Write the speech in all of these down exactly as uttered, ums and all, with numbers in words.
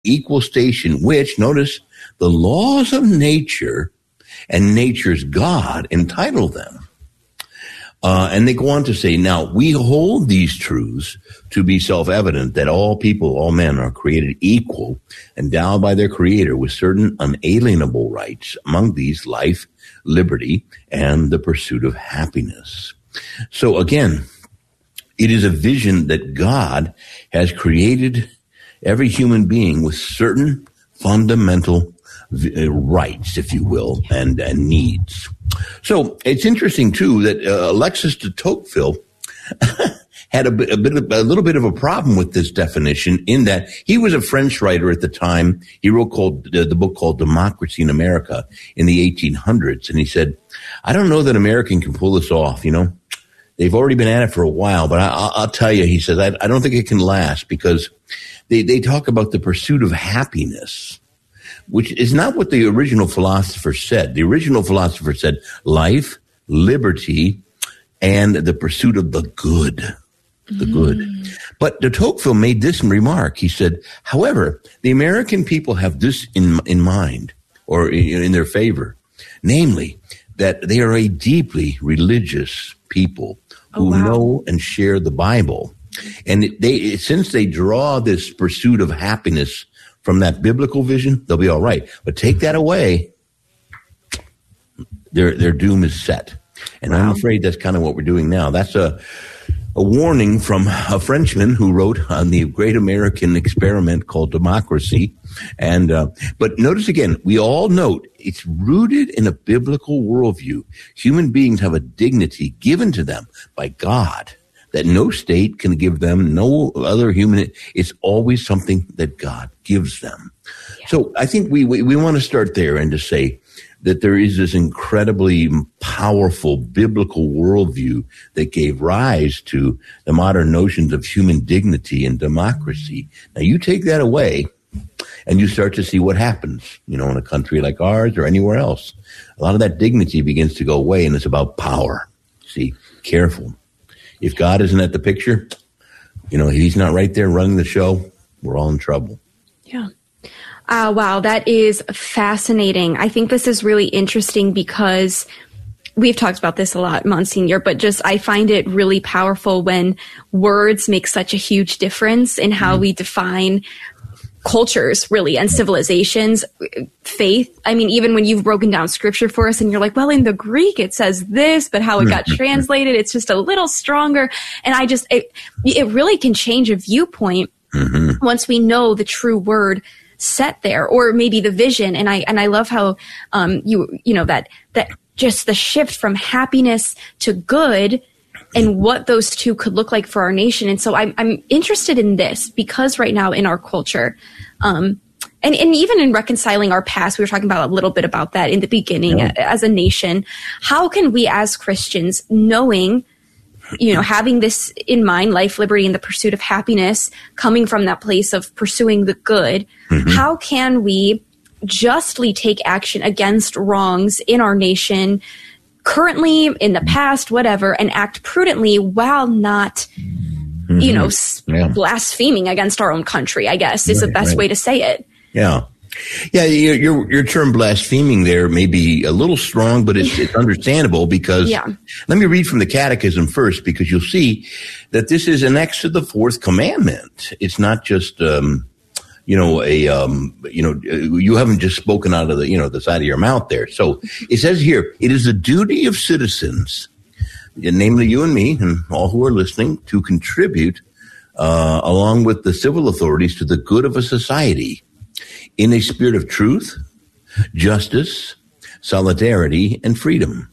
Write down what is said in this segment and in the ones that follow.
equal station, which, notice, the laws of nature and nature's God entitle them. Uh, and they go on to say, now, we hold these truths to be self-evident that all people, all men are created equal, endowed by their Creator with certain unalienable rights, among these life, liberty, and the pursuit of happiness. So again, it is a vision that God has created every human being with certain fundamental rights, if you will, and, and needs. So it's interesting too that uh, Alexis de Tocqueville had a, bit, a bit, of, a little bit of a problem with this definition, in that he was a French writer at the time. He wrote called uh, the book called Democracy in America in the eighteen hundreds, and he said, "I don't know that American can pull this off. You know, they've already been at it for a while, but I, I'll, I'll tell you," he says, I, "I don't think it can last, because they they talk about the pursuit of happiness." Which is not what the original philosopher said. The original philosopher said life, liberty, and the pursuit of the good, the mm. good. But de Tocqueville made this remark. He said, however, the American people have this in, in mind, or in, in their favor, namely that they are a deeply religious people who oh, wow. know and share the Bible. And they, since they draw this pursuit of happiness from that biblical vision, they'll be all right. But take that away, their their doom is set. And wow. I'm afraid that's kind of what we're doing now. That's a a warning from a Frenchman who wrote on the great American experiment called Democracy. And uh, but notice again, we all note it's rooted in a biblical worldview. Human beings have a dignity given to them by God that no state can give them, no other human. It's always something that God gives them. Yeah. So I think we, we, we want to start there and to say that there is this incredibly powerful biblical worldview that gave rise to the modern notions of human dignity and democracy. Now you take that away and you start to see what happens, you know, in a country like ours or anywhere else. A lot of that dignity begins to go away, and it's about power. See, careful. If God isn't at the picture, you know, he's not right there running the show, we're all in trouble. Yeah. Uh, wow, that is fascinating. I think this is really interesting because we've talked about this a lot, Monsignor, but just I find it really powerful when words make such a huge difference in how mm-hmm. we define cultures, really, and civilizations, faith. I mean, even when you've broken down scripture for us and you're like, well, in the Greek, it says this, but how it got translated, it's just a little stronger. And I just, it, it really can change a viewpoint mm-hmm. once we know the true word set there, or maybe the vision. And I, and I love how, um, you, you know, that, that just the shift from happiness to good and what those two could look like for our nation. And so I'm, I'm interested in this because right now in our culture, um, and, and even in reconciling our past, we were talking about a little bit about that in the beginning yeah. as a nation. How can we as Christians, knowing, you know, having this in mind, life, liberty, and the pursuit of happiness, coming from that place of pursuing the good, mm-hmm. how can we justly take action against wrongs in our nation, currently, in the past, whatever, and act prudently while not, mm-hmm. you know, yeah. blaspheming against our own country, I guess, is right, the best right. way to say it. Yeah. Yeah, your, your your term blaspheming there may be a little strong, but it's, it's understandable because, yeah. let me read from the Catechism first, because you'll see that this is annexed to the fourth commandment. It's not just, um, you know, a, um, you know, you haven't just spoken out of the, you know, the side of your mouth there. So it says here, it is the duty of citizens, namely you and me and all who are listening, to contribute, uh, along with the civil authorities, to the good of a society in a spirit of truth, justice, solidarity, and freedom.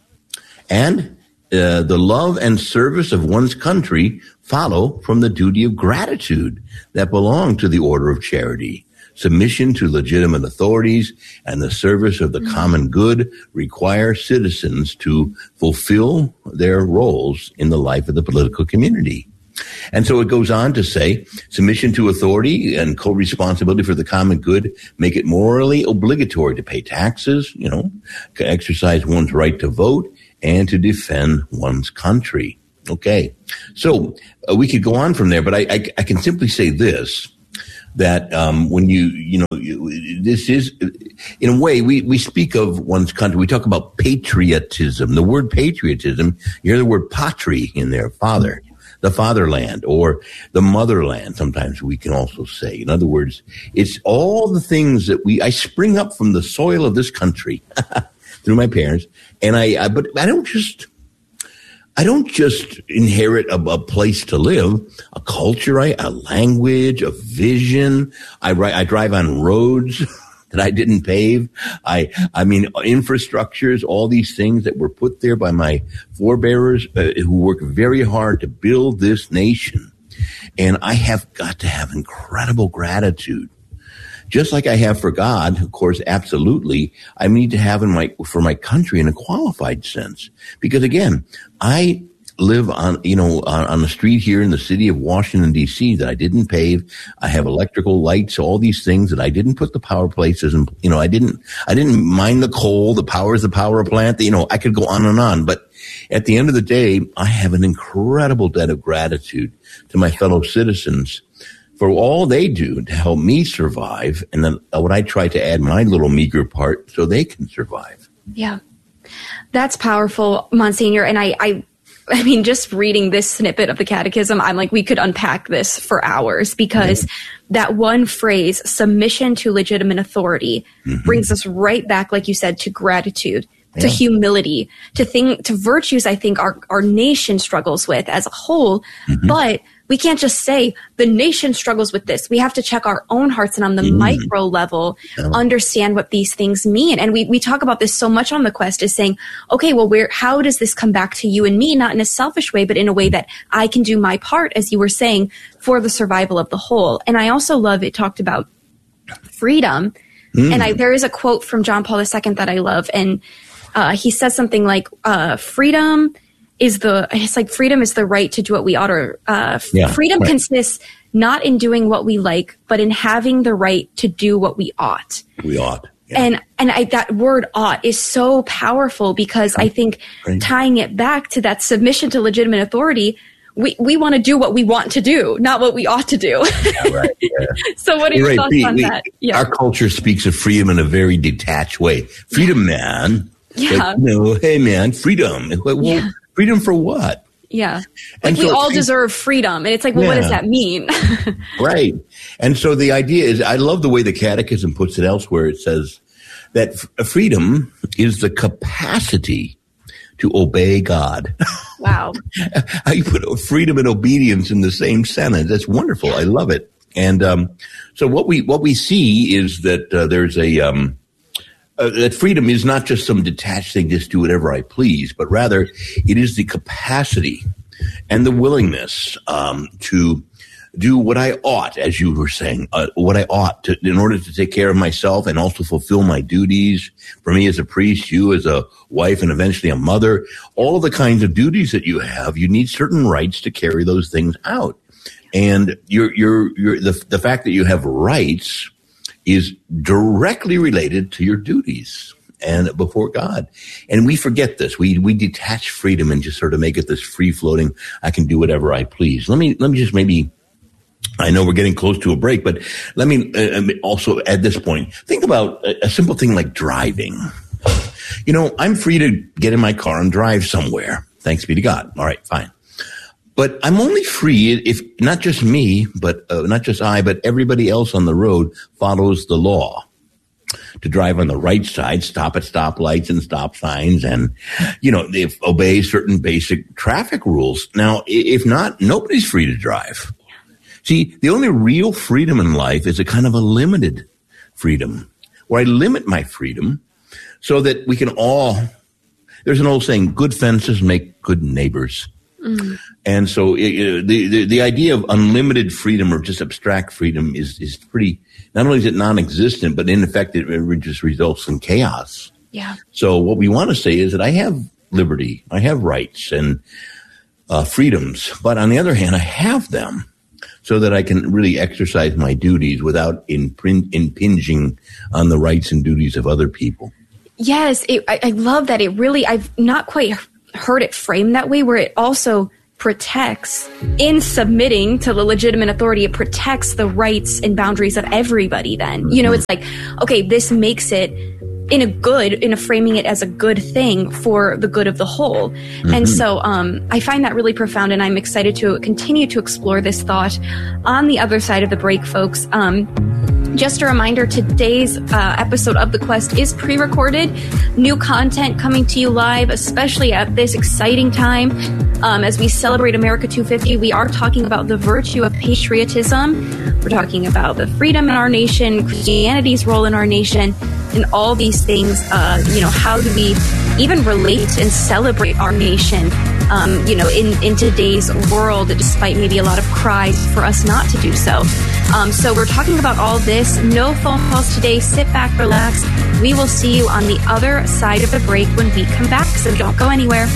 And uh, the love and service of one's country follow from the duty of gratitude that belong to the order of charity. Submission to legitimate authorities and the service of the mm-hmm. common good require citizens to fulfill their roles in the life of the political community. And so it goes on to say, submission to authority and co-responsibility for the common good make it morally obligatory to pay taxes, you know, to exercise one's right to vote, and to defend one's country. Okay, so uh, we could go on from there, but I, I, I can simply say this, that um, when you, you know, you, this is, in a way, we, we speak of one's country. We talk about patriotism. The word patriotism, you hear the word patri in there, father, the fatherland, or the motherland, sometimes we can also say. In other words, it's all the things that we, I spring up from the soil of this country through my parents, and I, I but I don't just... I don't just inherit a, a place to live, a culture, a language, a vision. I, I drive on roads that I didn't pave. I, I mean, infrastructures, all these things that were put there by my forebearers uh, who worked very hard to build this nation. And I have got to have incredible gratitude. Just like I have for God, of course, absolutely, I need to have in my, for my country in a qualified sense. Because again, I live on, you know, on, on the street here in the city of Washington, D C that I didn't pave. I have electrical lights, all these things that I didn't put the power places and, you know, I didn't, I didn't mine the coal, the power is the power plant, you know, I could go on and on. But at the end of the day, I have an incredible debt of gratitude to my fellow citizens for all they do to help me survive, and then what I try to add my little meager part so they can survive. Yeah, that's powerful, Monsignor. And I, I, I mean, just reading this snippet of the Catechism, I'm like, we could unpack this for hours, because mm-hmm. that one phrase, submission to legitimate authority, mm-hmm. brings us right back, like you said, to gratitude, yeah. to humility, to thing, to virtues. I think our our nation struggles with as a whole, mm-hmm. but we can't just say the nation struggles with this. We have to check our own hearts and on the mm. micro level, oh. understand what these things mean. And we, we talk about this so much on The Quest, is saying, okay, well, where, how does this come back to you and me? Not in a selfish way, but in a way that I can do my part, as you were saying, for the survival of the whole. And I also love it talked about freedom. Mm. And I, there is a quote from John Paul the Second that I love. And uh, he says something like, uh, freedom is the, it's like freedom is the right to do what we ought, or uh, yeah, freedom right. consists not in doing what we like, but in having the right to do what we ought. We ought. Yeah. And and I, that word ought is so powerful, because I think Great. tying it back to that submission to legitimate authority, we, we want to do what we want to do, not what we ought to do. Yeah, right. Yeah. So what are your right, thoughts Pete, on we, that? Yeah. Our culture speaks of freedom in a very detached way. Freedom, man. Yeah. Like, you know, hey, man, freedom. Well, yeah. Freedom for what? Yeah. Like, and we so, all deserve freedom. And it's like, well, yeah. what does that mean? Right. And so the idea is, I love the way the Catechism puts it elsewhere. It says that f- freedom is the capacity to obey God. Wow. How you put freedom and obedience in the same sentence. That's wonderful. I love it. And um, so what we what we see is that uh, there's a um, Uh, that freedom is not just some detached thing, just do whatever I please, but rather it is the capacity and the willingness um, to do what I ought, as you were saying, uh, what I ought to, in order to take care of myself and also fulfill my duties. For me as a priest, you as a wife, and eventually a mother, all of the kinds of duties that you have, you need certain rights to carry those things out. And you're, you're, you're, the, the fact that you have rights is directly related to your duties and before God. And we forget this. We we detach freedom and just sort of make it this free floating, I can do whatever I please. Let me let me just maybe, I know we're getting close to a break, but let me uh, also at this point, think about a, a simple thing like driving. You know, I'm free to get in my car and drive somewhere. Thanks be to God. All right, fine. But I'm only free if not just me, but uh, not just I, but everybody else on the road follows the law to drive on the right side, stop at stoplights and stop signs, and, you know, they obey certain basic traffic rules. Now, if not, nobody's free to drive. See, the only real freedom in life is a kind of a limited freedom, where I limit my freedom so that we can all, there's an old saying, good fences make good neighbors. Mm-hmm. And so it, the, the the idea of unlimited freedom or just abstract freedom is is pretty, not only is it non-existent, but in effect it, it just results in chaos. Yeah. So what we want to say is that I have liberty, I have rights and uh, freedoms, but on the other hand, I have them so that I can really exercise my duties without impring- impinging on the rights and duties of other people. Yes, it, I, I love that. It really, I've not quite heard it framed that way, where it also protects, in submitting to the legitimate authority, it protects the rights and boundaries of everybody then. You know, it's like, okay, this makes it in a good, in a framing it as a good thing for the good of the whole. Mm-hmm. And so um, I find that really profound, and I'm excited to continue to explore this thought on the other side of the break, folks. Um, Just a reminder, today's uh, episode of The Quest is pre-recorded. New content coming to you live, especially at this exciting time. Um, as we celebrate America two fifty, we are talking about the virtue of patriotism. We're talking about the freedom in our nation, Christianity's role in our nation, and all these things. Uh, you know, how do we even relate and celebrate our nation, um, you know, in, in today's world, despite maybe a lot of cries for us not to do so. Um, so we're talking about all this. No phone calls today. Sit back, relax. We will see you on the other side of the break when we come back, so don't go anywhere.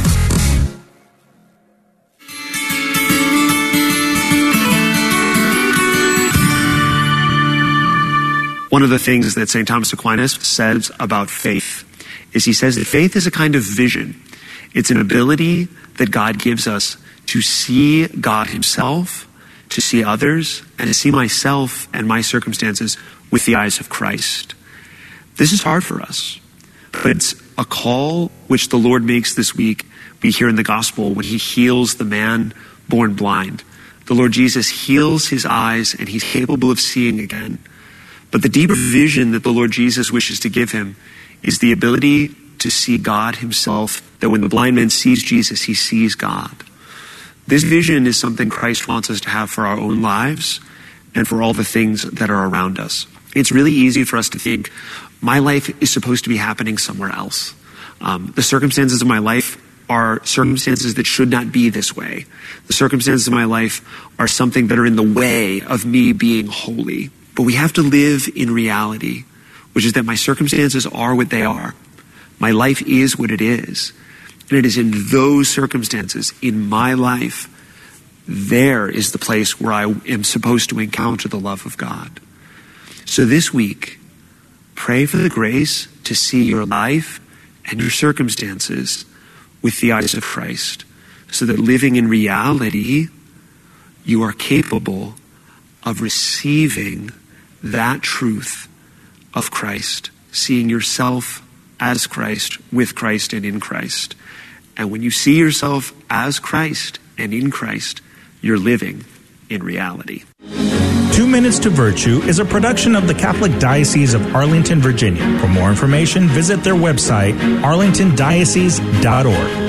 One of the things that Saint Thomas Aquinas says about faith is he says that faith is a kind of vision. It's an ability that God gives us to see God himself, to see others, and to see myself and my circumstances with the eyes of Christ. This is hard for us, but it's a call which the Lord makes this week. We hear in the gospel when he heals the man born blind. The Lord Jesus heals his eyes and he's capable of seeing again. But the deeper vision that the Lord Jesus wishes to give him is the ability to see God himself, that when the blind man sees Jesus, he sees God. This vision is something Christ wants us to have for our own lives and for all the things that are around us. It's really easy for us to think, my life is supposed to be happening somewhere else. Um, the circumstances of my life are circumstances that should not be this way. The circumstances of my life are something that are in the way of me being holy. But we have to live in reality, which is that my circumstances are what they are. My life is what it is. And it is in those circumstances, in my life, there is the place where I am supposed to encounter the love of God. So this week, pray for the grace to see your life and your circumstances with the eyes of Christ, so that living in reality, you are capable of receiving that truth of Christ, seeing yourself as Christ, with Christ, and in Christ. And when you see yourself as Christ and in Christ, you're living in reality. Two Minutes to Virtue is a production of the Catholic Diocese of Arlington, Virginia. For more information, visit their website, arlington diocese dot org.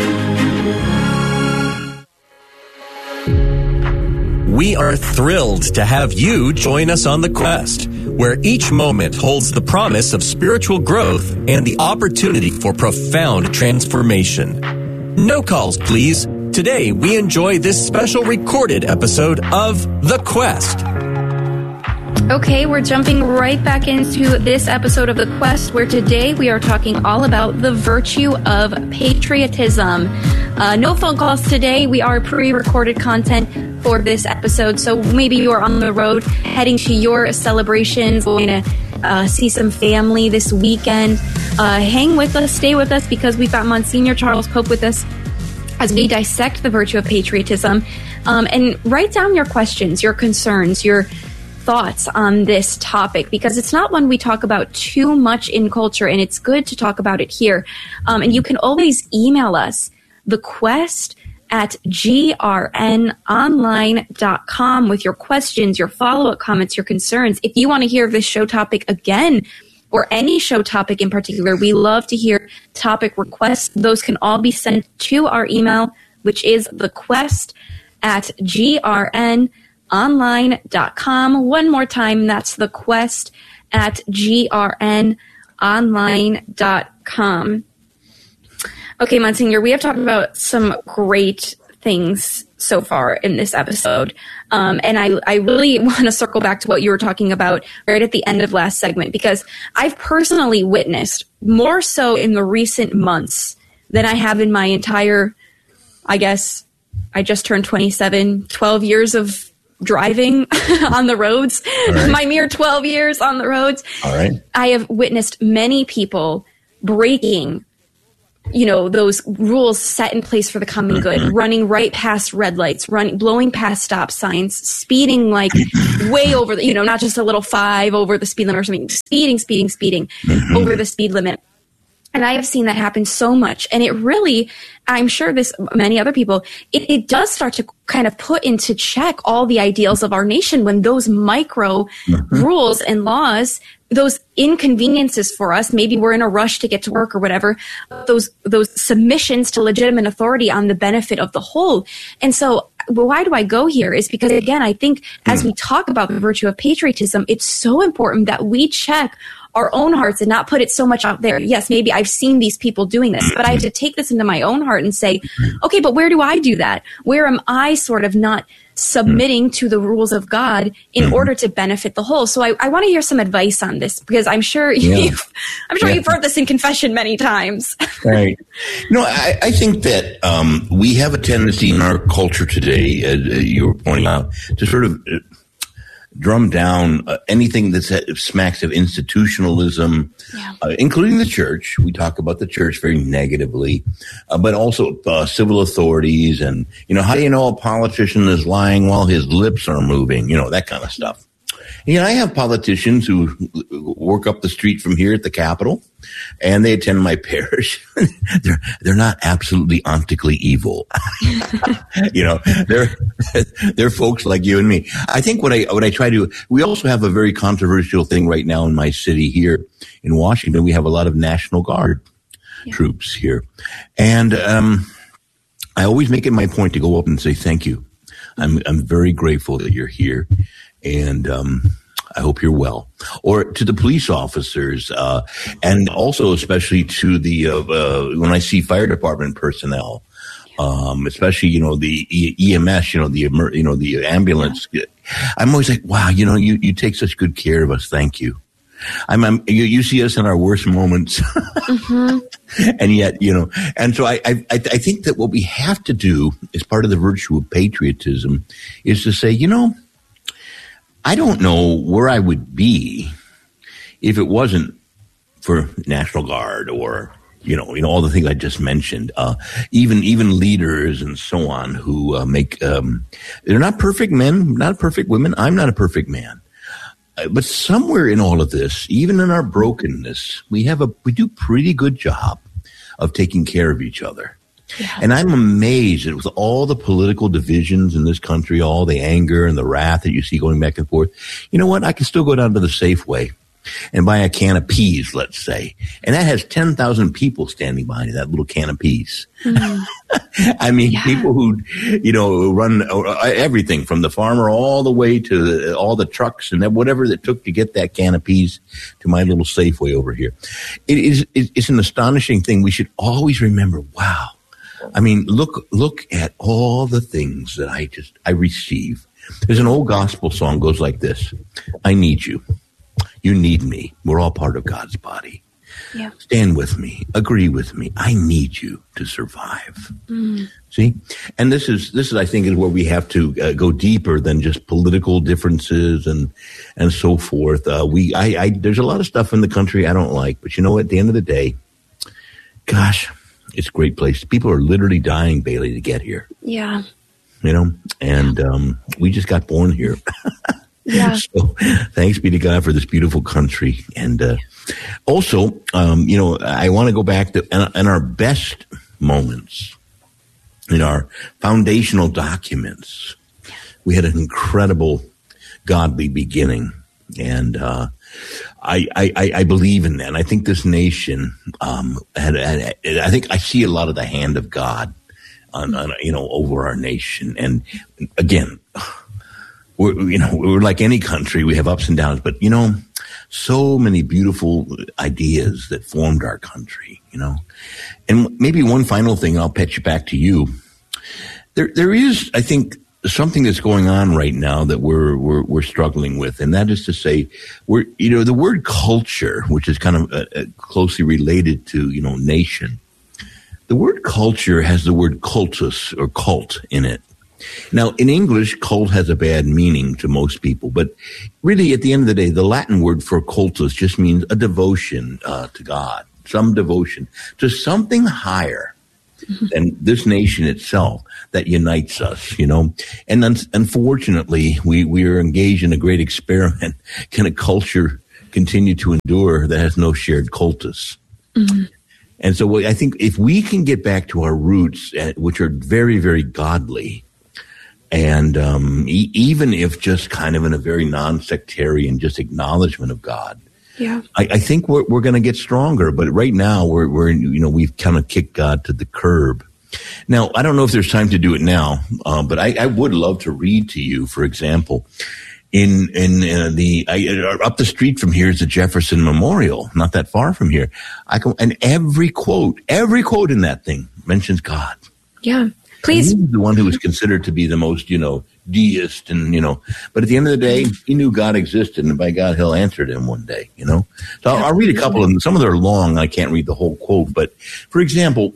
We are thrilled to have you join us on The Quest, where each moment holds the promise of spiritual growth and the opportunity for profound transformation. No calls, please. Today, we enjoy this special recorded episode of The Quest. Okay, we're jumping right back into this episode of The Quest, where today we are talking all about the virtue of patriotism. Uh, no phone calls today. We are pre-recorded content for this episode, so maybe you are on the road heading to your celebrations, going to uh, see some family this weekend. Uh, hang with us, stay with us, because we've got Monsignor Charles Pope with us as we dissect the virtue of patriotism. Um, and write down your questions, your concerns, your thoughts on this topic, because it's not one we talk about too much in culture, and it's good to talk about it here. Um, and you can always email us, thequest at g r n online dot com, with your questions, your follow-up comments, your concerns. If you want to hear this show topic again, or any show topic in particular, we love to hear topic requests. Those can all be sent to our email, which is thequest at g r n online dot com. One more time, that's thequest at g r n online dot com. Okay, Monsignor, we have talked about some great things so far in this episode. Um, and I, I really want to circle back to what you were talking about right at the end of last segment, because I've personally witnessed, more so in the recent months than I have in my entire, I guess, I just turned twenty-seven, twelve years of driving on the roads, right. My mere twelve years on the roads. All right. I have witnessed many people breaking you know, those rules set in place for the common good, running right past red lights, running, blowing past stop signs, speeding like way over the, you know, not just a little five over the speed limit or something, speeding, speeding, speeding mm-hmm. over the speed limit. And I have seen that happen so much. And it really, I'm sure this, many other people, it, it does start to kind of put into check all the ideals of our nation when those micro mm-hmm. rules and laws, those inconveniences for us, maybe we're in a rush to get to work or whatever, those, those submissions to legitimate authority on the benefit of the whole. And so why do I go here is because, again, I think as we talk about the virtue of patriotism, it's so important that we check our own hearts and not put it so much out there. Yes, maybe I've seen these people doing this, but I have to take this into my own heart and say, okay, but where do I do that? Where am I sort of not submitting to the rules of God in order to benefit the whole? So I, I want to hear some advice on this because I'm sure yeah. you've, I'm sure yeah. you've heard this in confession many times. Right. No, I, I think that um, we have a tendency in our culture today, as you were pointing out, to sort of drum down uh, anything that smacks of institutionalism, yeah. uh, including the church. We talk about the church very negatively, uh, but also uh, civil authorities and, you know, how do you know a politician is lying while his lips are moving? You know, that kind of stuff. You know, I have politicians who work up the street from here at the Capitol, and they attend my parish. they're they're not absolutely ontically evil. You know, they're they're folks like you and me. I think what I what I try to. We also have a very controversial thing right now in my city here in Washington. We have a lot of National Guard yeah. troops here, and um, I always make it my point to go up and say thank you. I'm I'm very grateful that you're here. And um, I hope you're well. Or to the police officers, uh, and also especially to the uh, uh, when I see fire department personnel, um, especially you know the E M S, you know the you know the ambulance. I'm always like, wow, you know, you you take such good care of us. Thank you. I'm, I'm you, you see us in our worst moments, mm-hmm. and yet you know, and so I, I I think that what we have to do as part of the virtue of patriotism is to say, you know, I don't know where I would be if it wasn't for National Guard or, you know, you know all the things I just mentioned. Uh, even even leaders and so on who uh, make um, they're not perfect men, not perfect women. I'm not a perfect man, uh, but somewhere in all of this, even in our brokenness, we have a we do pretty good job of taking care of each other. Yeah. And I'm amazed that with all the political divisions in this country, all the anger and the wrath that you see going back and forth, you know what? I can still go down to the Safeway and buy a can of peas, let's say. And that has ten thousand people standing behind it, that little can of peas. Mm. I mean, yeah. people who, you know, run everything from the farmer all the way to the, all the trucks and whatever it took to get that can of peas to my little Safeway over here. It is, it's an astonishing thing. We should always remember, wow. I mean, look, look at all the things that I just, I receive. There's an old gospel song goes like this. I need you. You need me. We're all part of God's body. Yeah. Stand with me. Agree with me. I need you to survive. Mm. See? And this is, this is, I think, is where we have to uh, go deeper than just political differences and, and so forth. Uh, we, I, I, there's a lot of stuff in the country I don't like, but you know what? At the end of the day, gosh, it's a great place. People are literally dying, Bailey, to get here. Yeah. You know, and um, we just got born here. Yeah. So thanks be to God for this beautiful country. And uh, also, um, you know, I want to go back to in, in our best moments, in our foundational documents, we had an incredible godly beginning. And uh, I, I, I believe in that. And I think this nation, um, had, had, I think I see a lot of the hand of God on, on, you know, over our nation. And again, we're, you know, we're like any country. We have ups and downs, but you know, so many beautiful ideas that formed our country, you know, and maybe one final thing, I'll pitch it back to you. There, there is, I think, something that's going on right now that we're, we're, we're struggling with. And that is to say, we're, you know, the word culture, which is kind of uh, uh, closely related to, you know, nation. The word culture has the word cultus or cult in it. Now, in English, cult has a bad meaning to most people, but really at the end of the day, the Latin word for cultus just means a devotion uh, to God. some devotion to something higher mm-hmm. than this nation itself that unites us, you know. And un- unfortunately, we, we are engaged in a great experiment. Can a culture continue to endure that has no shared cultus? Mm-hmm. And so I think if we can get back to our roots, which are very, very godly, and um, e- even if just kind of in a very non-sectarian, just acknowledgement of God, yeah, I, I think we're we're going to get stronger. But right now, we're we're you know we've kind of kicked God to the curb. Now, I don't know if there's time to do it now, uh, but I, I would love to read to you, for example, in in uh, the I, up the street from here is the Jefferson Memorial, not that far from here. I can, and every quote, every quote in that thing mentions God. Yeah. Please. He's the one who was considered to be the most, you know, deist and, you know, but at the end of the day, he knew God existed, and by God, he'll answer to him one day, you know. So I'll, I'll read a couple of them. Some of them are long. I can't read the whole quote. But, for example,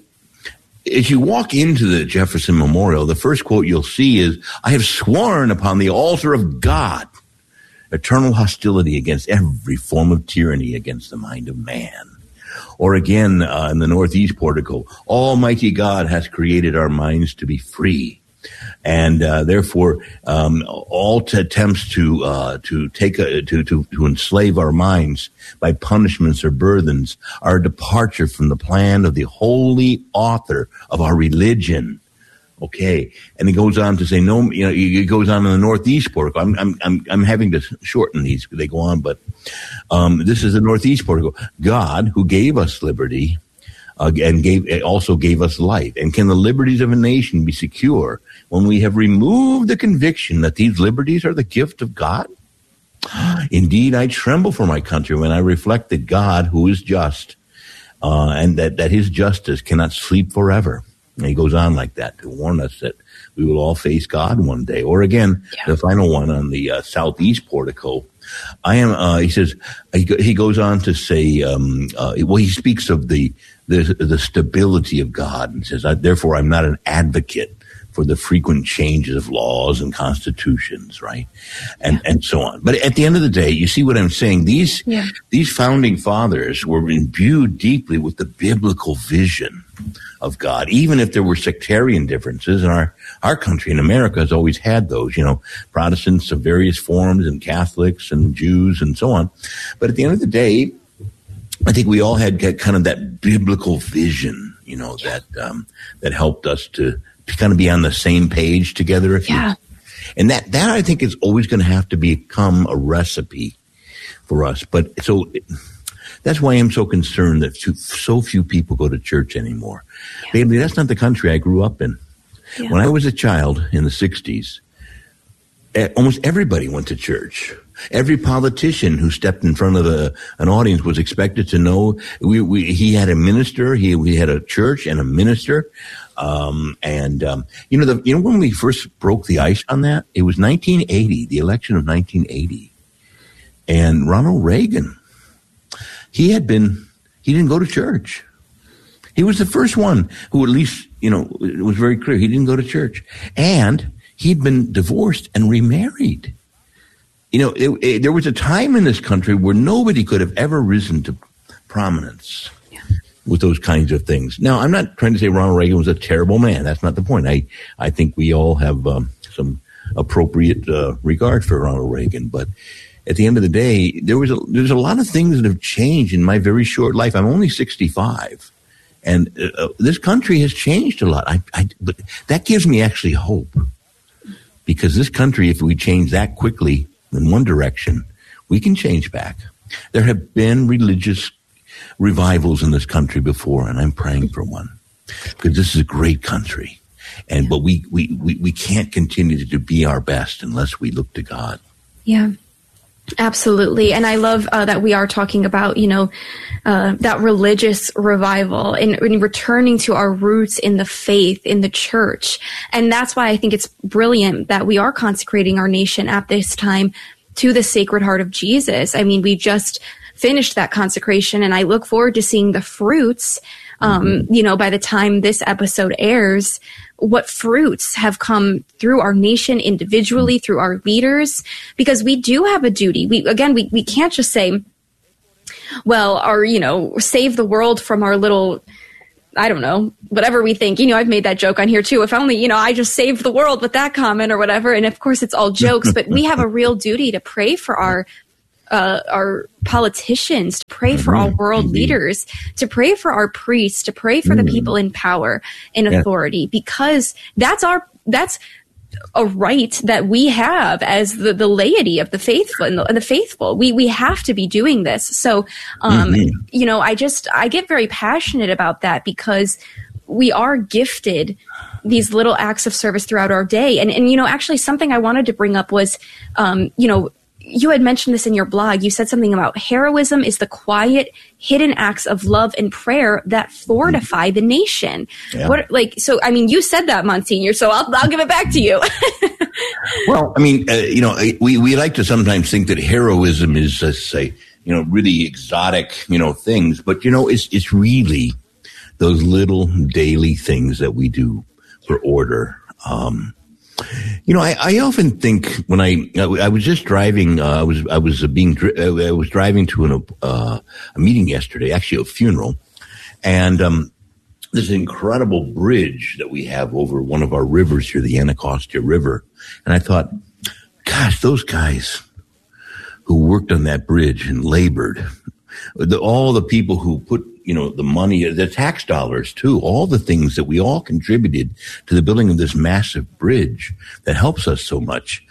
as you walk into the Jefferson Memorial, the first quote you'll see is, "I have sworn upon the altar of God eternal hostility against every form of tyranny against the mind of man." Or again, uh, in the Northeast portico, "Almighty God has created our minds to be free, and uh, therefore um, all t- attempts to uh, to take a, to to to enslave our minds by punishments or burthens are a departure from the plan of the holy author of our religion." Okay, and he goes on to say, no, you know, he goes on in the Northeast portico. I'm, I'm, I'm, I'm having to shorten these because they go on, but um, this is the Northeast portico. "God, who gave us liberty, uh, and gave also gave us life, and can the liberties of a nation be secure when we have removed the conviction that these liberties are the gift of God? Indeed, I tremble for my country when I reflect that God, who is just, uh, and that, that his justice cannot sleep forever." And he goes on like that to warn us that we will all face God one day. Or again, yeah. the final one on the uh, Southeast portico, I am, uh, he says, he, he goes on to say, um, uh, well, he speaks of the, the, the stability of God and says, therefore, I'm not an advocate for the frequent changes of laws and constitutions, right? And, yeah. and so on. But at the end of the day, you see what I'm saying? These, yeah. these founding fathers were imbued deeply with the biblical vision of God, even if there were sectarian differences. And our, our country in America has always had those, you know, Protestants of various forms and Catholics and Jews and so on. But at the end of the day, I think we all had kind of that biblical vision, you know, that, um, that helped us to, to kind of be on the same page together. If yeah. you, and that, that I think is always going to have to become a recipe for us. But so that's why I'm so concerned that so few people go to church anymore. Yeah. Baby, that's not the country I grew up in. Yeah. When I was a child in the sixties, almost everybody went to church. Every politician who stepped in front of a, an audience was expected to know we, we, he had a minister, he, we had a church and a minister. Um, and, um, you know, the, you know, when we first broke the ice on that, it was nineteen eighty, the election of nineteen eighty. And Ronald Reagan, he had been, he didn't go to church. He was the first one who at least, you know, it was very clear he didn't go to church. And he'd been divorced and remarried. You know, it, it, there was a time in this country where nobody could have ever risen to prominence yeah. with those kinds of things. Now, I'm not trying to say Ronald Reagan was a terrible man. That's not the point. I, I think we all have um, some appropriate uh, regard for Ronald Reagan. But at the end of the day, there was a, there's a lot of things that have changed in my very short life. I'm only sixty-five. And uh, this country has changed a lot. I, I, but that gives me actually hope. Because this country, if we change that quickly in one direction, we can change back. There have been religious revivals in this country before, and I'm praying for one. Because this is a great country. And but we, we, we, we can't continue to be our best unless we look to God. Yeah. Absolutely. And I love uh, that we are talking about, you know, uh, that religious revival and, and returning to our roots in the faith, in the church. And that's why I think it's brilliant that we are consecrating our nation at this time to the Sacred Heart of Jesus. I mean, we just finished that consecration, and I look forward to seeing the fruits, um, mm-hmm. you know, by the time this episode airs, what fruits have come through our nation individually, through our leaders, because we do have a duty. We, again, we, we can't just say, well, or, you know, save the world from our little, I don't know, whatever we think. You know, I've made that joke on here too. If only, you know, I just saved the world with that comment or whatever. And of course it's all jokes, but we have a real duty to pray for our Uh, our politicians, to pray for Mm-hmm. our world Indeed. leaders, to pray for our priests, to pray for mm. the people in power and authority, yeah. because that's our, that's a right that we have as the, the laity of the faithful and the, and the faithful. We, we have to be doing this. So, um, mm-hmm. you know, I just, I get very passionate about that because we are gifted these little acts of service throughout our day. And, and, you know, actually something I wanted to bring up was, um, you know, you had mentioned this in your blog. You said something about heroism is the quiet, hidden acts of love and prayer that fortify the nation. Yeah. What, like, so, I mean, you said that, Monsignor, so I'll, I'll give it back to you. Well, I mean, uh, you know, we, we like to sometimes think that heroism is, let's say, you know, really exotic, you know, things, but, you know, it's, it's really those little daily things that we do for order. Um, You know, I, I often think when I I was just driving, uh, I was I was being I was driving to an, uh, a meeting yesterday, actually a funeral, and um, there's an incredible bridge that we have over one of our rivers here, the Anacostia River, and I thought, gosh, those guys who worked on that bridge and labored, the, all the people who put, you know, the money, the tax dollars too, all the things that we all contributed to the building of this massive bridge that helps us so much.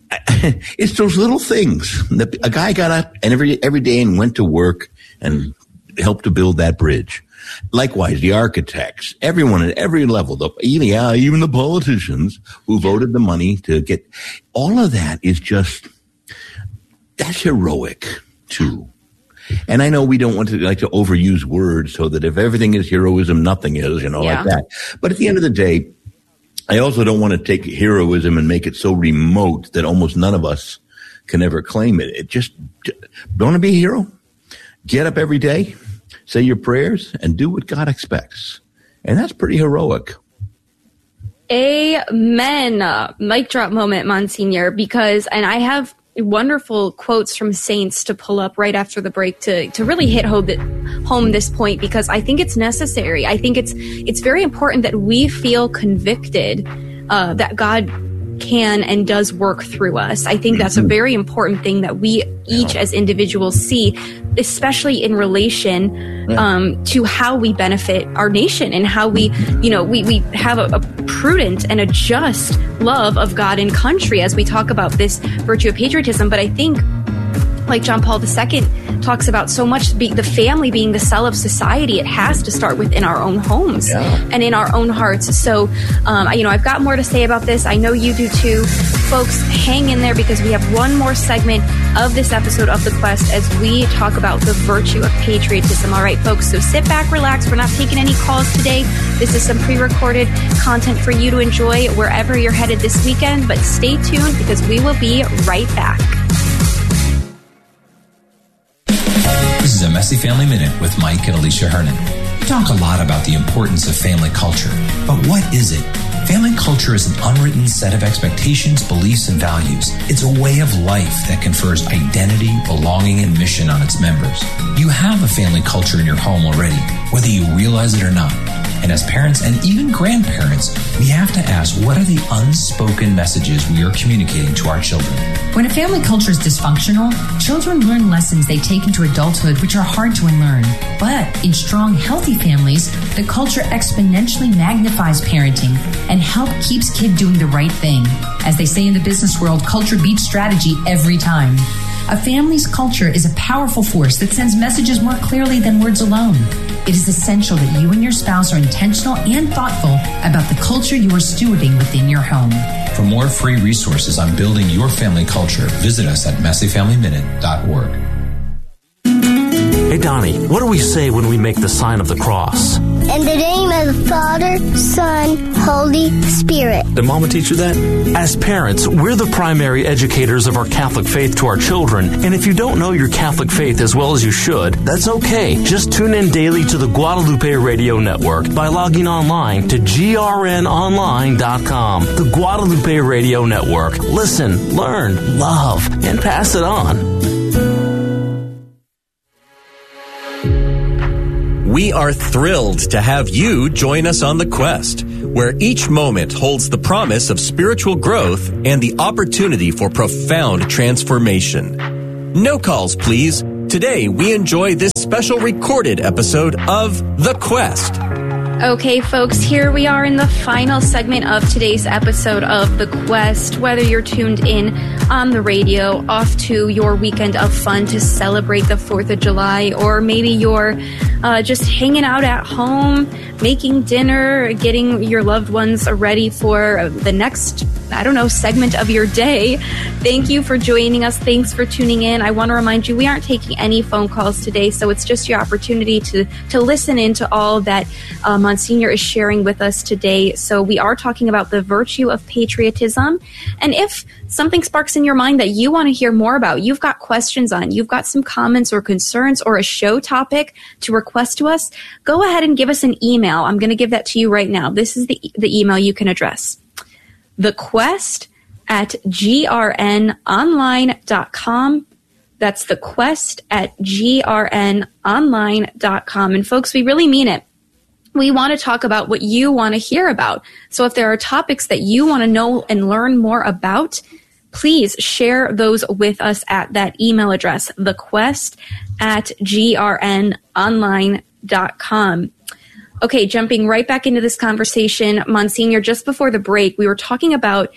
It's those little things. A guy got up and every, every day and went to work and helped to build that bridge. Likewise, the architects, everyone at every level, the, yeah, even the politicians who voted the money to get, all of that is just, that's heroic too. And I know we don't want to like to overuse words so that if everything is heroism, nothing is, you know, yeah. like that. But at the end of the day, I also don't want to take heroism and make it so remote that almost none of us can ever claim it. It just, don't want to be a hero. Get up every day, say your prayers, and do what God expects. And that's pretty heroic. Amen. Uh, mic drop moment, Monsignor, because, and I have wonderful quotes from saints to pull up right after the break to, to really hit home, home this point, because I think it's necessary. I think it's it's very important that we feel convicted uh, that God can and does work through us. I think that's a very important thing that we each as individuals see, especially in relation um, to how we benefit our nation and how we, you know, we, we have a, a prudent and a just love of God and country as we talk about this virtue of patriotism. But I think, like John Paul the Second talks about so much, be, the family being the cell of society, it has to start within our own homes yeah. and in our own hearts. So, um, you know, I've got more to say about this. I know you do too. Folks, hang in there because we have one more segment of this episode of The Quest as we talk about the virtue of patriotism. All right, folks, so sit back, relax. We're not taking any calls today. This is some pre-recorded content for you to enjoy wherever you're headed this weekend, but stay tuned because we will be right back. This is a Messy Family Minute with Mike and Alicia Hernan. We talk a lot about the importance of family culture, but what is it? Family culture is an unwritten set of expectations, beliefs, and values. It's a way of life that confers identity, belonging, and mission on its members. You have a family culture in your home already, whether you realize it or not. And as parents and even grandparents, we have to ask, what are the unspoken messages we are communicating to our children? When a family culture is dysfunctional, children learn lessons they take into adulthood which are hard to unlearn. But in strong, healthy families, the culture exponentially magnifies parenting and help keeps kid doing the right thing. As they say in the business world, culture beats strategy every time. A family's culture is a powerful force that sends messages more clearly than words alone. It is essential that you and your spouse are intentional and thoughtful about the culture you are stewarding within your home. For more free resources on building your family culture, visit us at messy family minute dot org. Hey, Donnie, what do we say when we make the sign of the cross? In the name of the Father, Son, Holy Spirit. Did Mama teach you that? As parents, we're the primary educators of our Catholic faith to our children. And if you don't know your Catholic faith as well as you should, that's okay. Just tune in daily to the Guadalupe Radio Network by logging online to G R N online dot com. The Guadalupe Radio Network. Listen, learn, love, and pass it on. We are thrilled to have you join us on the quest, where each moment holds the promise of spiritual growth and the opportunity for profound transformation. No calls, please. Today, we enjoy this special recorded episode of The Quest. Okay, folks, here we are in the final segment of today's episode of The Quest. Whether you're tuned in on the radio, off to your weekend of fun to celebrate the fourth of July, or maybe you're uh, just hanging out at home, making dinner, getting your loved ones ready for the next, I don't know, segment of your day. Thank you for joining us. Thanks for tuning in. I want to remind you, we aren't taking any phone calls today, so it's just your opportunity to, to listen in to all that um, Monsignor is sharing with us today. So we are talking about the virtue of patriotism. And if something sparks in your mind that you want to hear more about, you've got questions on, you've got some comments or concerns or a show topic to request to us, go ahead and give us an email. I'm going to give that to you right now. This is the, the email you can address. TheQuest at g r n online dot com. That's TheQuest at g r n online dot com. And folks, we really mean it. We want to talk about what you want to hear about. So if there are topics that you want to know and learn more about, please share those with us at that email address, thequest at g r n online dot com. Okay, jumping right back into this conversation, Monsignor, just before the break, we were talking about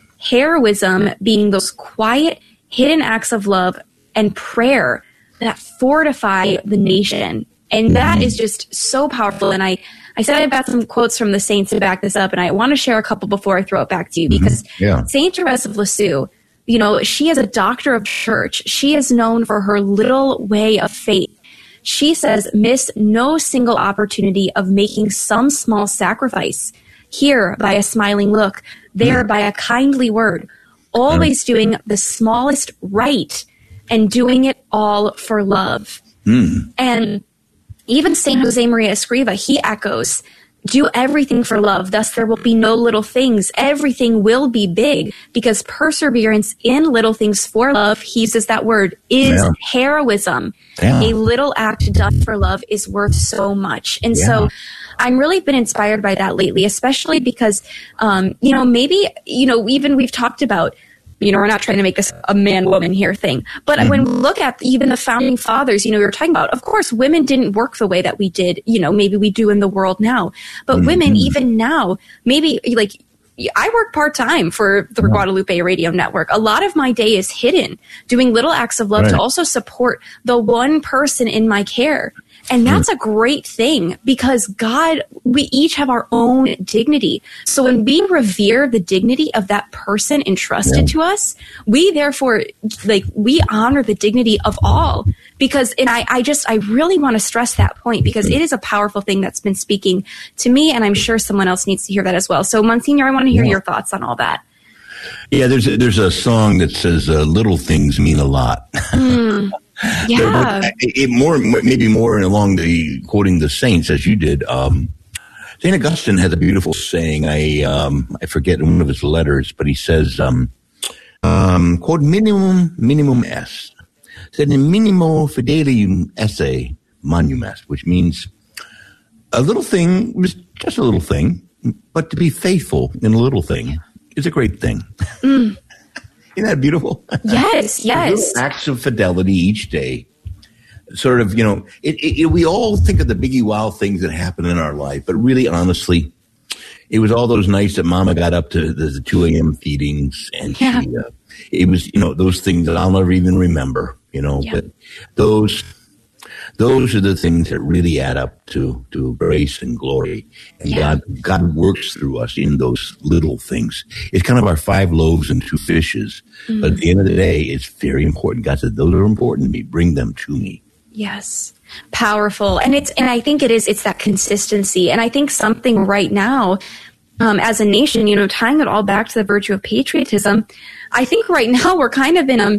heroism being those quiet, hidden acts of love and prayer that fortify the nation. And that is just so powerful. And I, I said I've got some quotes from the saints to back this up, and I want to share a couple before I throw it back to you, because yeah. Saint Therese of Lisieux, you know, she is a doctor of church. She is known for her little way of faith. She says, miss no single opportunity of making some small sacrifice. Here by a smiling look, there by a kindly word, always doing the smallest right and doing it all for love. Mm. And even Saint Jose Maria Escriva, he echoes, do everything for love, thus there will be no little things. Everything will be big, because perseverance in little things for love, he uses that word, is yeah. heroism. Yeah. A little act done for love is worth so much. And yeah. so I'm really been inspired by that lately, especially because, um, you know, maybe, you know, even we've talked about, you know, we're not trying to make this a man-woman here thing. But mm-hmm. when we look at even the founding fathers, you know, we were talking about, of course, women didn't work the way that we did, you know, maybe we do in the world now. But mm-hmm. women, even now, maybe like I work part-time for the Guadalupe Radio Network. A lot of my day is hidden doing little acts of love right. to also support the one person in my care. And that's a great thing, because God, we each have our own dignity. So when we revere the dignity of that person entrusted yeah. to us, we therefore, like, we honor the dignity of all. Because, and I, I just, I really want to stress that point, because it is a powerful thing that's been speaking to me, and I'm sure someone else needs to hear that as well. So, Monsignor, I want to hear yeah. your thoughts on all that. Yeah, there's a, there's a song that says uh, little things mean a lot. Mm. Yeah, but it, more maybe more along the quoting the saints as you did. Um, Saint Augustine has a beautiful saying. I um, I forget one of his letters, but he says, um, um, "Quod minimum minimum est, sed in minimo fidelium esse magnum est," which means a little thing is just a little thing, but to be faithful in a little thing is a great thing. Mm. Isn't that beautiful? Yes, yes. Acts of fidelity each day. Sort of, you know, it, it, we all think of the biggie wow things that happen in our life, but really, honestly, it was all those nights that Mama got up to the two a.m. feedings, and yeah. she, uh, it was, you know, those things that I'll never even remember, you know, yeah. but those those are the things that really add up to, to grace and glory. And yeah. God, God works through us in those little things. It's kind of our five loaves and two fishes. Mm-hmm. But at the end of the day, it's very important. God said, those are important to me. Bring them to me. Yes. Powerful. And it's, and I think it is, it's that consistency. And I think something right now, um, as a nation, you know, tying it all back to the virtue of patriotism, I think right now we're kind of in a,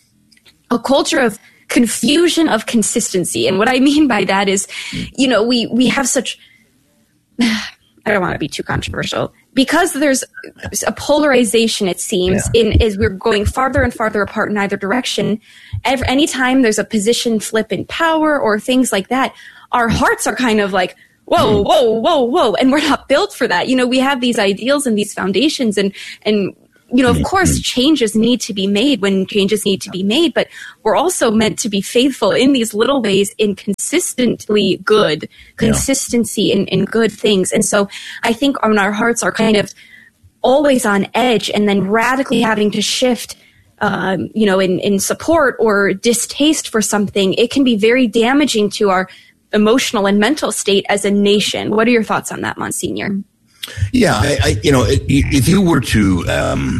a culture of confusion of consistency. And what I mean by that is, you know, we, we have such, I don't want to be too controversial, because there's a polarization, it seems, yeah. in as we're going farther and farther apart in either direction, every, anytime there's a position flip in power or things like that, our hearts are kind of like, whoa, whoa, whoa, whoa. And we're not built for that. You know, we have these ideals and these foundations and, and, you know, of course, changes need to be made when changes need to be made, but we're also meant to be faithful in these little ways in consistently good, consistency in, in good things. And so I think when our hearts are kind of always on edge and then radically having to shift, um, you know, in, in support or distaste for something, it can be very damaging to our emotional and mental state as a nation. What are your thoughts on that, Monsignor? Yeah, I, I, you know, if you were to, um,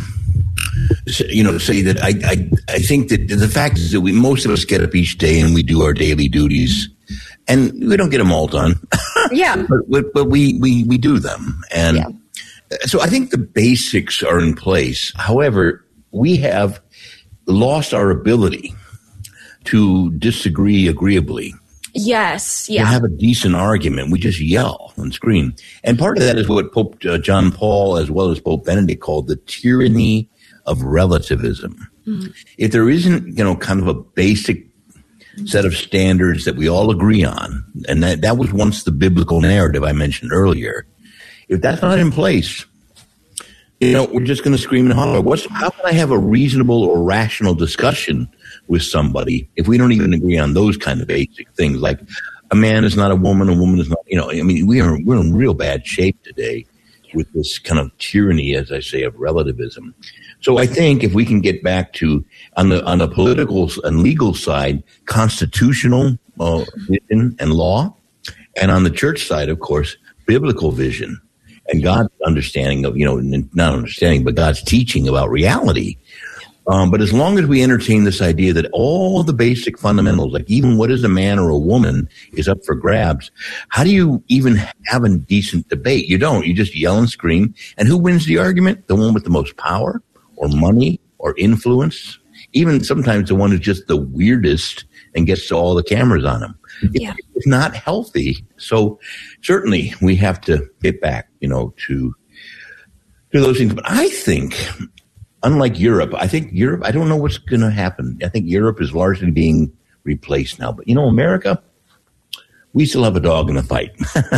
you know, say that I, I, I think that the fact is that we, most of us get up each day and we do our daily duties, and we don't get them all done. Yeah, but, but we, we, we do them, and yeah. So I think the basics are in place. However, we have lost our ability to disagree agreeably. Yes, yeah. To have a decent argument, we just yell and scream. And part of that is what Pope uh, John Paul, as well as Pope Benedict, called the tyranny of relativism. Mm-hmm. If there isn't, you know, kind of a basic set of standards that we all agree on, and that, that was once the biblical narrative I mentioned earlier, if that's not in place, you know, we're just going to scream and holler. What's, how can I have a reasonable or rational discussion with somebody if we don't even agree on those kind of basic things, like a man is not a woman, a woman is not, you know, I mean, we are, we're in real bad shape today with this kind of tyranny, as I say, of relativism. So I think if we can get back to, on the, on the political and legal side, constitutional uh, vision and law, and on the church side, of course, biblical vision and God's understanding of, you know, not understanding, but God's teaching about reality. Um, but as long as we entertain this idea that all the basic fundamentals, like even what is a man or a woman, is up for grabs, how do you even have a decent debate? You don't. You just yell and scream. And who wins the argument? The one with the most power or money or influence? Even sometimes the one who's just the weirdest and gets all the cameras on him. Yeah. It's not healthy. So certainly we have to get back, you know, to, to those things. But I think, unlike Europe, I think Europe, I don't know what's going to happen. I think Europe is largely being replaced now. But, you know, America, we still have a dog in the fight.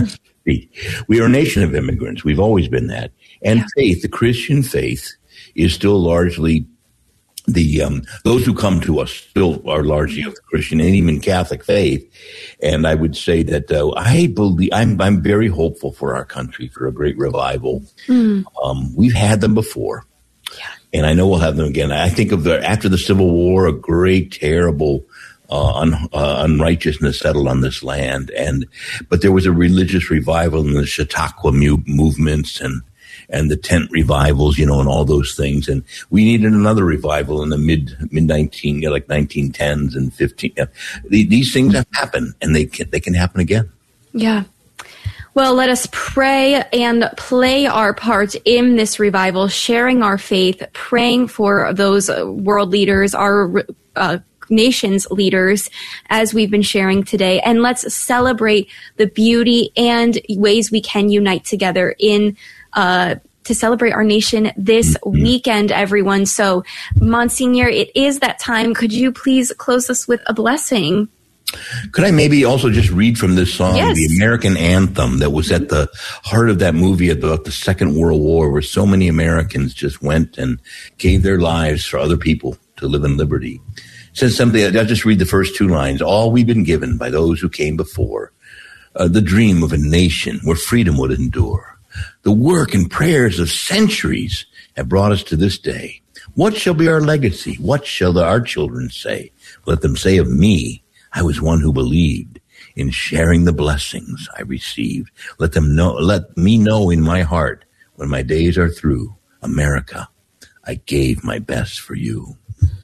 We are a nation of immigrants. We've always been that. And yeah. faith, the Christian faith, is still largely the, um, those who come to us still are largely of the Christian and even Catholic faith. And I would say that uh, I believe, I'm, I'm very hopeful for our country, for a great revival. Mm. Um, we've had them before. Yeah. And I know we'll have them again. I think of the, after the Civil War, a great, terrible, uh, un, uh, unrighteousness settled on this land. And, but there was a religious revival in the Chautauqua mu- movements and, and the tent revivals, you know, and all those things. And we needed another revival in the mid, mid nineteen, you know, like nineteen tens and fifteen. Uh, these things have happened, and they can, they can happen again. Yeah. Well, let us pray and play our part in this revival, sharing our faith, praying for those world leaders, our uh, nation's leaders, as we've been sharing today. And let's celebrate the beauty and ways we can unite together in uh to celebrate our nation this mm-hmm. weekend, everyone. So, Monsignor, it is that time. Could you please close us with a blessing? Could I maybe also just read from this song, yes. the American anthem that was at the heart of that movie about the Second World War, where so many Americans just went and gave their lives for other people to live in liberty. It says something, I'll just read the first two lines. All we've been given by those who came before, uh, the dream of a nation where freedom would endure. The work and prayers of centuries have brought us to this day. What shall be our legacy? What shall our children say? Let them say of me, I was one who believed in sharing the blessings I received. Let them know, let me know in my heart when my days are through, America, I gave my best for you.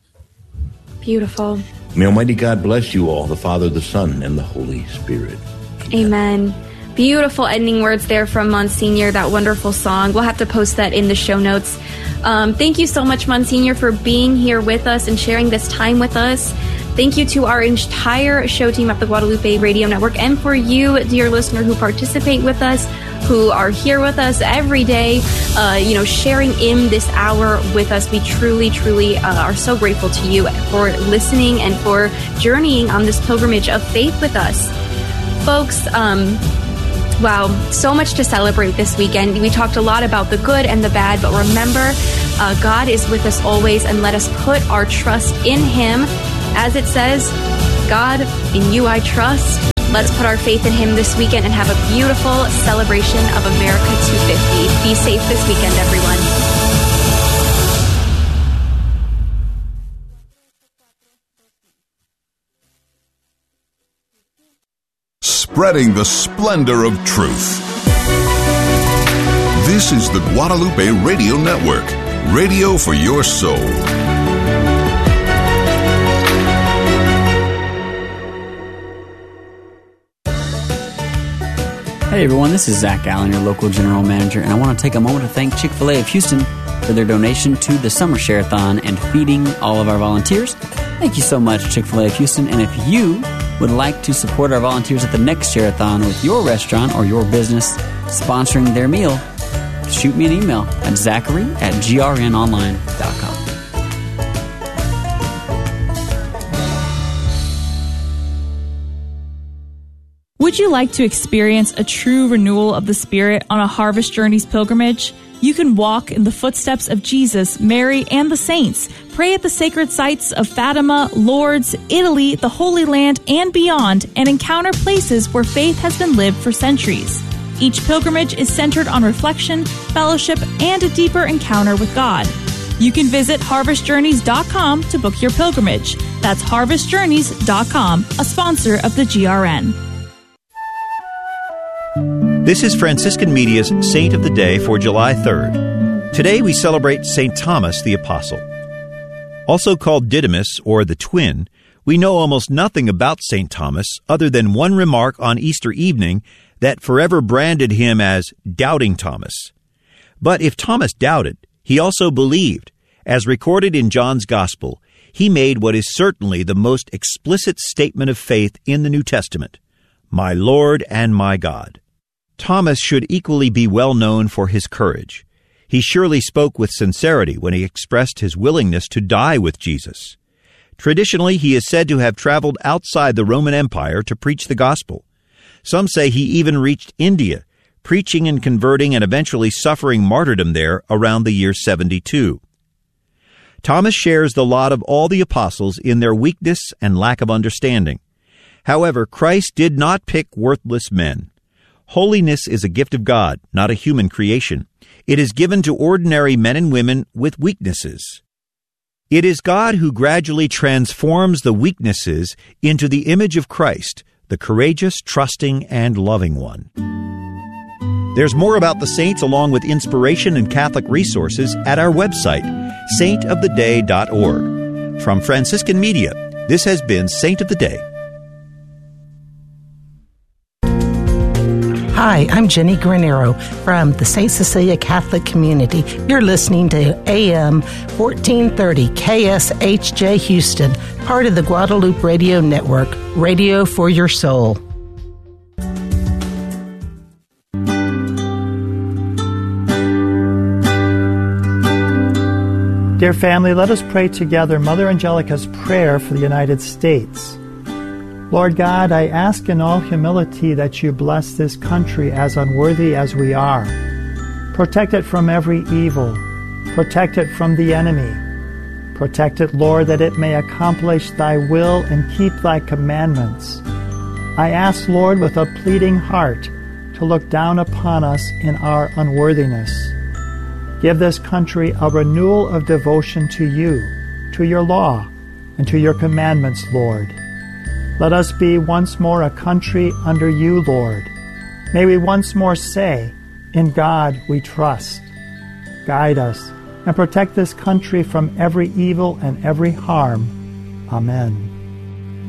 Beautiful. May Almighty God bless you all, the Father, the Son, and the Holy Spirit. Amen. Amen. Beautiful ending words there from Monsignor, that wonderful song. We'll have to post that in the show notes. Um, thank you so much, Monsignor, for being here with us and sharing this time with us. Thank you to our entire show team at the Guadalupe Radio Network, and for you, dear listener, who participate with us, who are here with us every day, uh, you know, sharing in this hour with us. We truly, truly uh, are so grateful to you for listening and for journeying on this pilgrimage of faith with us. Folks, um, wow, so much to celebrate this weekend. We talked a lot about the good and the bad, but remember, uh, God is with us always, and let us put our trust in Him. As it says, God, in you I trust. Let's put our faith in Him this weekend and have a beautiful celebration of America two fifty. Be safe this weekend, everyone. Spreading the splendor of truth. This is the Guadalupe Radio Network, radio for your soul. Hey everyone, this is Zach Allen, your local general manager, and I want to take a moment to thank Chick-fil-A of Houston for their donation to the Summer Share-a-thon and feeding all of our volunteers. Thank you so much, Chick-fil-A of Houston, and if you would like to support our volunteers at the next Share-a-thon with your restaurant or your business sponsoring their meal, shoot me an email at zachary at g r n online dot com. Would you like to experience a true renewal of the Spirit on a Harvest Journeys pilgrimage? You can walk in the footsteps of Jesus, Mary, and the saints. Pray at the sacred sites of Fatima, Lourdes, Italy, the Holy Land, and beyond, and encounter places where faith has been lived for centuries. Each pilgrimage is centered on reflection, fellowship, and a deeper encounter with God. You can visit harvest journeys dot com to book your pilgrimage. That's harvest journeys dot com, a sponsor of the G R N. This is Franciscan Media's Saint of the Day for July third. Today we celebrate Saint Thomas the Apostle. Also called Didymus, or the Twin, we know almost nothing about Saint Thomas other than one remark on Easter evening that forever branded him as Doubting Thomas. But if Thomas doubted, he also believed. As recorded in John's Gospel, he made what is certainly the most explicit statement of faith in the New Testament, "My Lord and my God." Thomas should equally be well known for his courage. He surely spoke with sincerity when he expressed his willingness to die with Jesus. Traditionally, he is said to have traveled outside the Roman Empire to preach the gospel. Some say he even reached India, preaching and converting and eventually suffering martyrdom there around the year seventy-two. Thomas shares the lot of all the apostles in their weakness and lack of understanding. However, Christ did not pick worthless men. Holiness is a gift of God, not a human creation. It is given to ordinary men and women with weaknesses. It is God who gradually transforms the weaknesses into the image of Christ, the courageous, trusting, and loving one. There's more about the saints along with inspiration and Catholic resources at our website, saint of the day dot org. From Franciscan Media, this has been Saint of the Day. Hi, I'm Jenny Granero from the Saint Cecilia Catholic Community. You're listening to A M fourteen thirty K S H J Houston, part of the Guadalupe Radio Network, radio for your soul. Dear family, let us pray together Mother Angelica's prayer for the United States. Lord God, I ask in all humility that you bless this country as unworthy as we are. Protect it from every evil. Protect it from the enemy. Protect it, Lord, that it may accomplish thy will and keep thy commandments. I ask, Lord, with a pleading heart, to look down upon us in our unworthiness. Give this country a renewal of devotion to you, to your law, and to your commandments, Lord. Let us be once more a country under you, Lord. May we once more say, in God we trust. Guide us and protect this country from every evil and every harm. Amen.